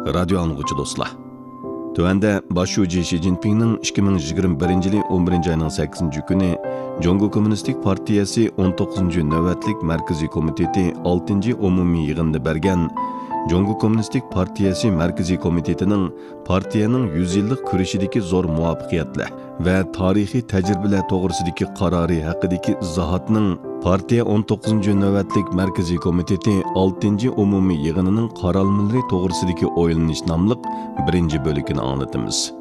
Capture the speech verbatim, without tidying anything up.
Radio anlıqçı dostlar. Tövende başucu Xi Jinping'nin ikki ming yigirma birinchi yili o'n birinchi ayning sakkizinchi kuni Jongo Kommunistik Partiyasi o'n to'qqizinchi navbatlik Markaziy komiteti oltinchi umumiy yig'inida bergan Jongo Kommunistik Partiyasi Markaziy komitetining partiyaning yuz yillik kurashidagi zo'r muvaffaqiyatlar va tarixiy tajribalar to'g'risidagi qarori haqidagi izohatning partiya o'n to'qqizinchi navbatlik Markaziy komiteti oltinchi umumiy yig'inining qaralmalari to'g'risidagi o'ylanish nomli birinchi bo'ligini anglatamiz.